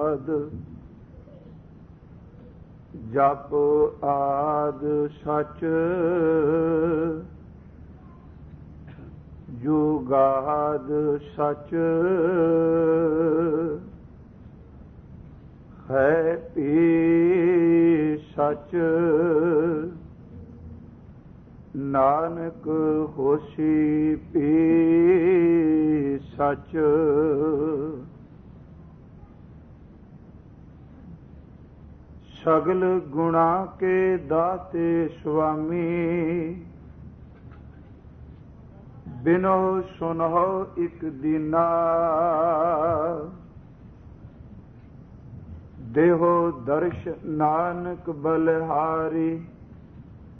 ਆਦ ਜਪ ਆਦ ਸਚ ਜੁਗਾਦ ਸਚ ਹੈ ਪੀ ਸਚ ਨਾਨਕ ਹੋਸੀ ਪੀ ਸਚ। ਸਗਲ ਗੁਣਾ ਕੇ ਦਾਤੇ ਸੁਆਮੀ ਬਿਨੋ ਸੁਨਹੁ ਇਕ ਦੀਨਾ। ਦੇਹੋ ਦਰਸ਼ ਨਾਨਕ ਬਲਿਹਾਰੀ